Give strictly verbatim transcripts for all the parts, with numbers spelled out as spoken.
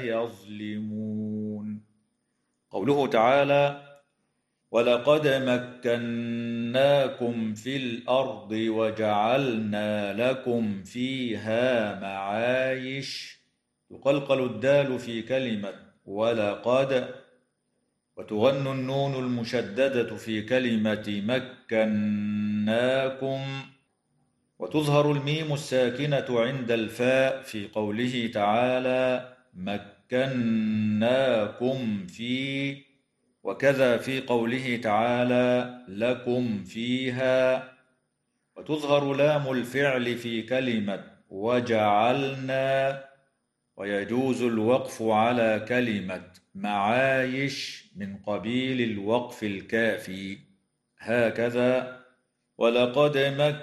يظلمون. قوله تعالى: ولقد مكناكم في الأرض وجعلنا لكم فيها معايش، تقلقل الدال في كلمة ولقد، وتغن النون المشددة في كلمة مكناكم، وتظهر الميم الساكنة عند الفاء في قوله تعالى مكناكم في، وكذا في قوله تعالى لكم فيها، وتظهر لام الفعل في كلمة وجعلنا، ويجوز الوقف على كلمة معايش من قبيل الوقف الكافي. هكذا: ولقد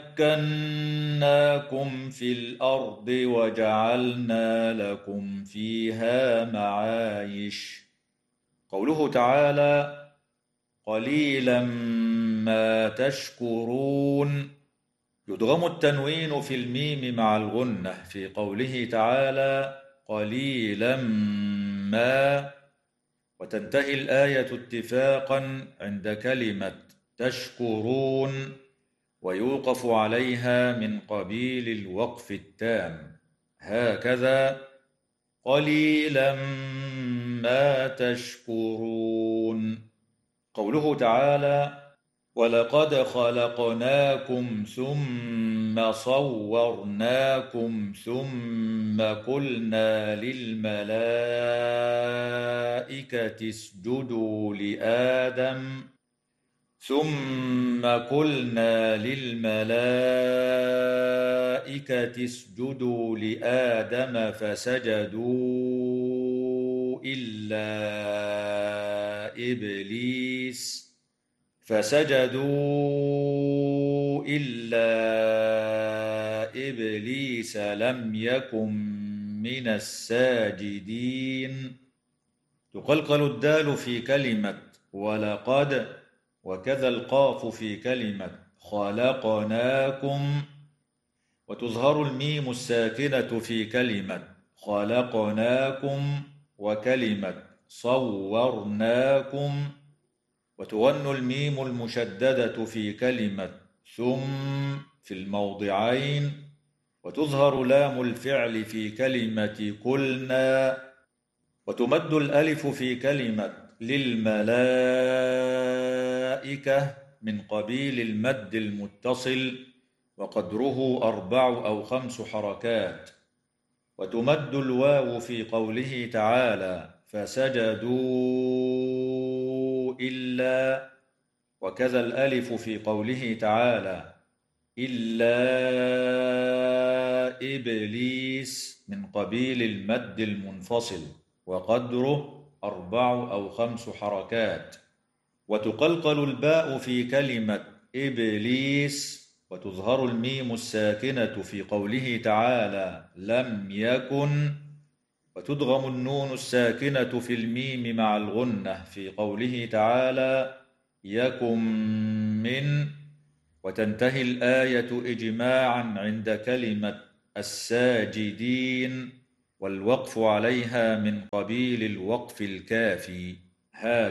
مكناكم في الأرض وجعلنا لكم فيها معايش. قوله تعالى: قليلا ما تشكرون، يدغم التنوين في الميم مع الغنة في قوله تعالى قليلا ما، وتنتهي الآية اتفاقا عند كلمة تشكرون، ويوقف عليها من قبيل الوقف التام. هكذا: قليلا ما تشكرون. قوله تعالى: ولقد خلقناكم ثم صورناكم ثم قلنا للملائكة اسجدوا لآدم ثم قلنا للملائكة اسجدوا لآدم فسجدوا إلا إبليس فسجدوا إلا إبليس لم يكن من الساجدين. تقلقل الدال في كلمة ولقد، وكذا القاف في كلمة خلقناكم، وتظهر الميم الساكنة في كلمة خلقناكم وكلمة صورناكم، وتغن الميم المشددة في كلمة ثم في الموضعين، وتظهر لام الفعل في كلمة قلنا، وتمد الألف في كلمة للملائكة من قبيل المد المتصل، وقدره أربع أو خمس حركات. وتمد الواو في قوله تعالى فسجدوا إلا، وكذا الألف في قوله تعالى إلا إبليس من قبيل المد المنفصل، وقدره أربع أو خمس حركات. وتقلقل الباء في كلمة إبليس، وتظهر الميم الساكنة في قوله تعالى لم يكن، وتدغم النون الساكنة في الميم مع الغنة في قوله تعالى يكن من، وتنتهي الآية إجماعا عند كلمة الساجدين، والوقف عليها من قبيل الوقف الكافي.